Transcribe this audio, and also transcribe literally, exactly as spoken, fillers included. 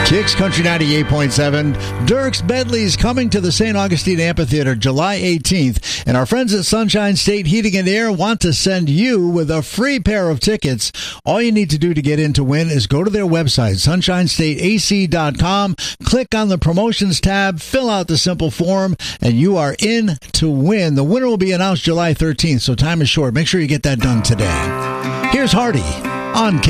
Kicks Country ninety-eight point seven. Dierks Bentley's coming to the Saint Augustine Amphitheater July eighteenth. And our friends at Sunshine State Heating and Air want to send you with a free pair of tickets. All you need to do to get in to win is go to their website, sunshine state a c dot com, click on the promotions tab, fill out the simple form, and you are in to win. The winner will be announced July thirteenth, so time is short. Make sure you get that done today. Here's Hardy on